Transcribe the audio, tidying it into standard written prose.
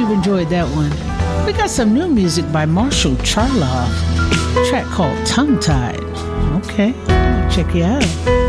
you enjoyed that one. We got some new music by Marshall Charloff. A track called Tongue Tied. Okay, check you out.